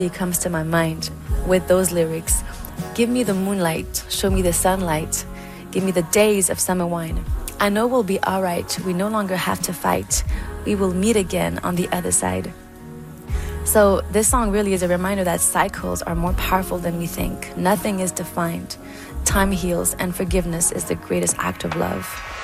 comes to my mind with those lyrics. Give me the moonlight, show me the sunlight, give me the days of summer wine. I know we'll be alright, we no longer have to fight. We will meet again on the other side. So this song really is a reminder that cycles are more powerful than we think. Nothing is defined. Time heals, and forgiveness is the greatest act of love.